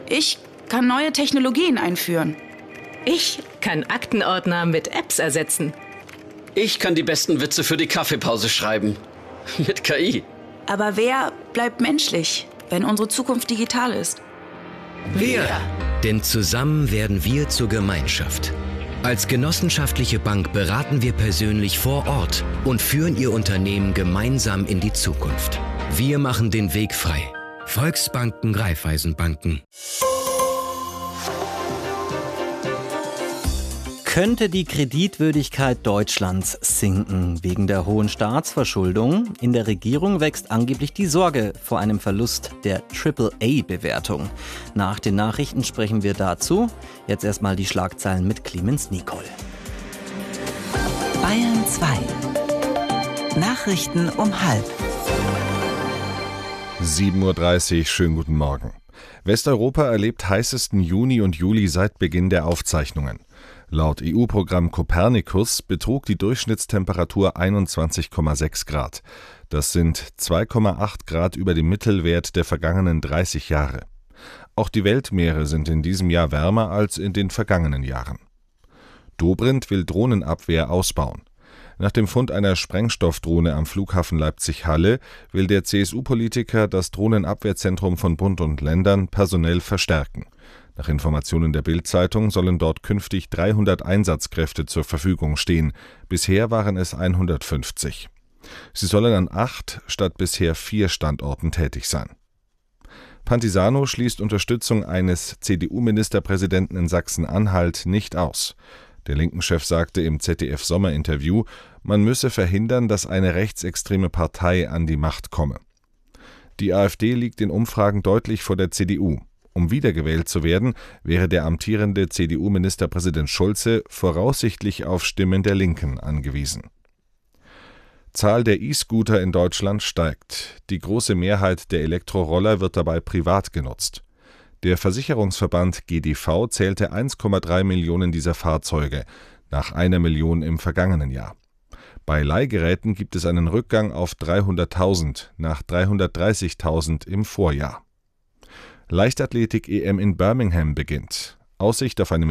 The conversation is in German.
Ich kann neue Technologien einführen. Ich kann Aktenordner mit Apps ersetzen. Ich kann die besten Witze für die Kaffeepause schreiben. Mit KI. Aber wer bleibt menschlich, wenn unsere Zukunft digital ist? Wir. Denn zusammen werden wir zur Gemeinschaft. Als genossenschaftliche Bank beraten wir persönlich vor Ort und führen Ihr Unternehmen gemeinsam in die Zukunft. Wir machen den Weg frei. Volksbanken, Raiffeisenbanken. Könnte die Kreditwürdigkeit Deutschlands sinken wegen der hohen Staatsverschuldung? In der Regierung wächst angeblich die Sorge vor einem Verlust der AAA-Bewertung. Nach den Nachrichten sprechen wir dazu. Jetzt erstmal die Schlagzeilen mit Clemens Nicol. Bayern 2. Nachrichten um 12:30. 7:30 Uhr, schönen guten Morgen. Westeuropa erlebt heißesten Juni und Juli seit Beginn der Aufzeichnungen. Laut EU-Programm Copernicus betrug die Durchschnittstemperatur 21,6 Grad. Das sind 2,8 Grad über dem Mittelwert der vergangenen 30 Jahre. Auch die Weltmeere sind in diesem Jahr wärmer als in den vergangenen Jahren. Dobrindt will Drohnenabwehr ausbauen. Nach dem Fund einer Sprengstoffdrohne am Flughafen Leipzig-Halle will der CSU-Politiker das Drohnenabwehrzentrum von Bund und Ländern personell verstärken. Nach Informationen der Bild-Zeitung sollen dort künftig 300 Einsatzkräfte zur Verfügung stehen. Bisher waren es 150. Sie sollen an 8 statt bisher 4 Standorten tätig sein. Pantisano schließt Unterstützung eines CDU-Ministerpräsidenten in Sachsen-Anhalt nicht aus. Der Linken-Chef sagte im ZDF-Sommerinterview, man müsse verhindern, dass eine rechtsextreme Partei an die Macht komme. Die AfD liegt in Umfragen deutlich vor der CDU. Um wiedergewählt zu werden, wäre der amtierende CDU-Ministerpräsident Schulze voraussichtlich auf Stimmen der Linken angewiesen. Zahl der E-Scooter in Deutschland steigt. Die große Mehrheit der Elektroroller wird dabei privat genutzt. Der Versicherungsverband GDV zählte 1,3 Millionen dieser Fahrzeuge, nach 1 Million im vergangenen Jahr. Bei Leihgeräten gibt es einen Rückgang auf 300.000, nach 330.000 im Vorjahr. Leichtathletik-EM in Birmingham beginnt. Aussicht auf eine